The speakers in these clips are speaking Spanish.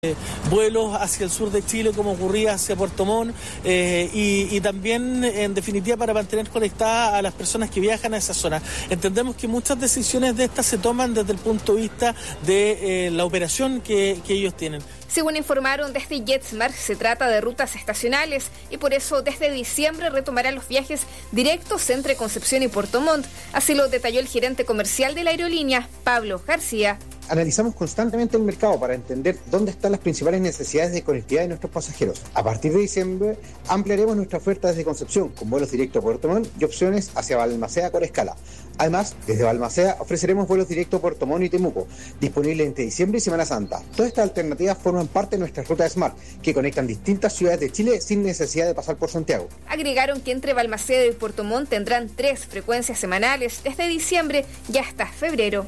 vuelos hacia el sur de Chile como ocurría hacia Puerto Montt y también en definitiva para mantener conectadas a las personas que viajan a esa zona. Entendemos que muchas decisiones de estas se toman desde el punto de vista de la operación que ellos tienen. Según informaron desde JetSmart, se trata de rutas estacionales y por eso desde diciembre retomarán los viajes directos entre Concepción y Puerto Montt. Así lo detalló el gerente comercial de la aerolínea, Pablo García. Analizamos constantemente el mercado para entender dónde están las principales necesidades de conectividad de nuestros pasajeros. A partir de diciembre ampliaremos nuestra oferta desde Concepción con vuelos directos a Puerto Montt y opciones hacia Balmaceda con escala. Además, desde Balmaceda ofreceremos vuelos directos a Puerto Montt y Temuco, disponibles entre diciembre y Semana Santa. Todas estas alternativas forman parte de nuestras rutas Smart, que conectan distintas ciudades de Chile sin necesidad de pasar por Santiago. Agregaron que entre Balmaceda y Puerto Montt tendrán 3 frecuencias semanales desde diciembre y hasta febrero.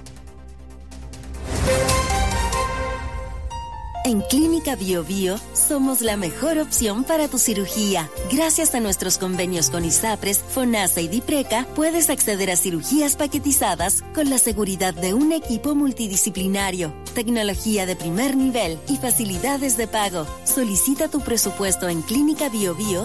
En Clínica Bio Bio somos la mejor opción para tu cirugía. Gracias a nuestros convenios con ISAPRES, FONASA y DIPRECA, puedes acceder a cirugías paquetizadas con la seguridad de un equipo multidisciplinario, tecnología de primer nivel y facilidades de pago. Solicita tu presupuesto en clinicabiobio.cl.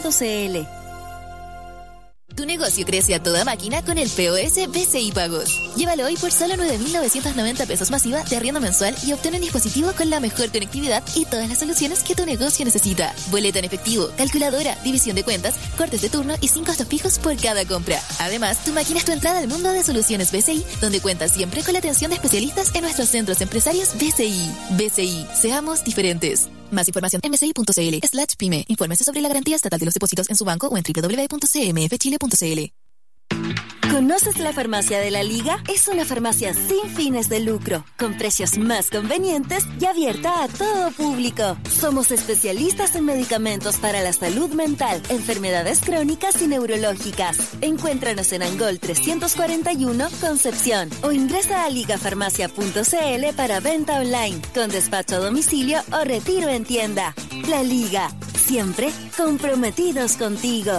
Tu negocio crece a toda máquina con el POS BCI Pagos. Llévalo hoy por solo 9.990 pesos masiva de arriendo mensual y obtén un dispositivo con la mejor conectividad y todas las soluciones que tu negocio necesita. Boleta en efectivo, calculadora, división de cuentas, cortes de turno y 5 costos fijos por cada compra. Además, tu máquina es tu entrada al mundo de soluciones BCI, donde cuentas siempre con la atención de especialistas en nuestros centros empresarios BCI. BCI, seamos diferentes. Más información en bci.cl/pyme. Infórmese sobre la garantía estatal de los depósitos en su banco o en www.cmfchile.cl. ¿Conoces la Farmacia de la Liga? Es una farmacia sin fines de lucro, con precios más convenientes y abierta a todo público. Somos especialistas en medicamentos para la salud mental, enfermedades crónicas y neurológicas. Encuéntranos en Angol 341, Concepción, o ingresa a ligafarmacia.cl para venta online, con despacho a domicilio o retiro en tienda. La Liga, siempre comprometidos contigo.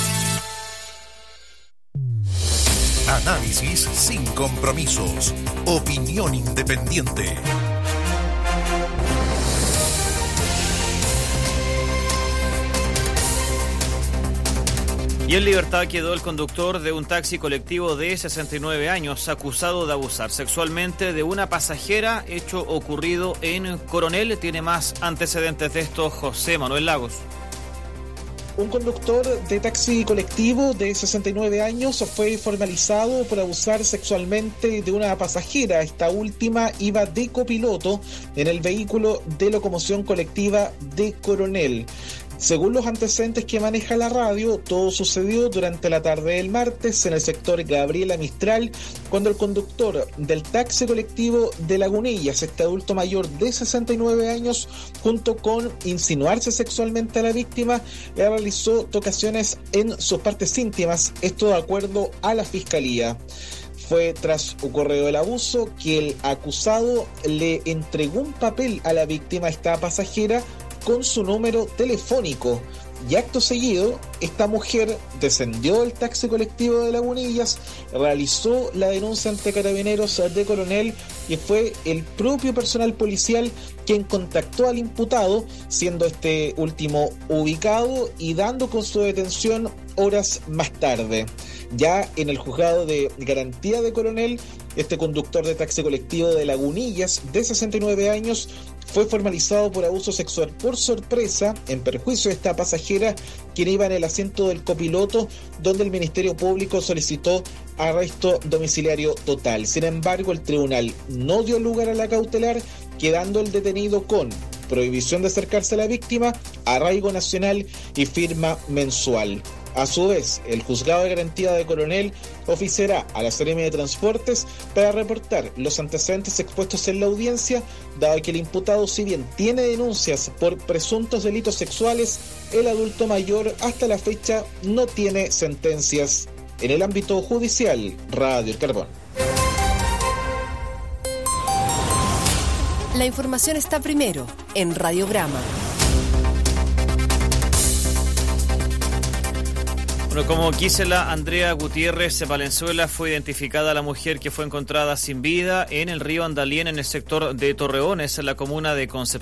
Análisis sin compromisos. Opinión independiente. Y en libertad quedó el conductor de un taxi colectivo de 69 años, acusado de abusar sexualmente de una pasajera, hecho ocurrido en Coronel. Tiene más antecedentes de esto José Manuel Lagos. Un conductor de taxi colectivo de 69 años fue formalizado por abusar sexualmente de una pasajera. Esta última iba de copiloto en el vehículo de locomoción colectiva de Coronel. Según los antecedentes que maneja la radio, todo sucedió durante la tarde del martes en el sector Gabriela Mistral, cuando el conductor del taxi colectivo de Lagunillas, este adulto mayor de 69 años, junto con insinuarse sexualmente a la víctima, realizó tocaciones en sus partes íntimas, esto de acuerdo a la Fiscalía. Fue tras ocurrido el abuso que el acusado le entregó un papel a la víctima, esta pasajera, con su número telefónico, y acto seguido esta mujer descendió del taxi colectivo de Lagunillas, realizó la denuncia ante Carabineros de Coronel y fue el propio personal policial quien contactó al imputado, siendo este último ubicado y dando con su detención horas más tarde. Ya en el juzgado de garantía de Coronel, este conductor de taxi colectivo de Lagunillas de 69 años fue formalizado por abuso sexual por sorpresa en perjuicio de esta pasajera, quien iba en el asiento del copiloto, donde el Ministerio Público solicitó arresto domiciliario total. Sin embargo, el tribunal no dio lugar a la cautelar, quedando el detenido con prohibición de acercarse a la víctima, arraigo nacional y firma mensual. A su vez, el juzgado de garantía de Coronel oficiará a la Seremi de Transportes para reportar los antecedentes expuestos en la audiencia, dado que el imputado, si bien tiene denuncias por presuntos delitos sexuales, el adulto mayor hasta la fecha no tiene sentencias. En el ámbito judicial, Radio El Carbón. La información está primero en Radiograma. Bueno, como Gisela Andrea Gutiérrez Valenzuela fue identificada la mujer que fue encontrada sin vida en el río Andalien en el sector de Torreones, en la comuna de Concepción.